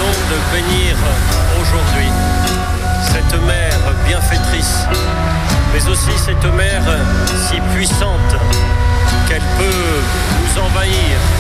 donc de bénir aujourd'hui cette mère bienfaitrice, mais aussi cette mère si puissante qu'elle peut nous envahir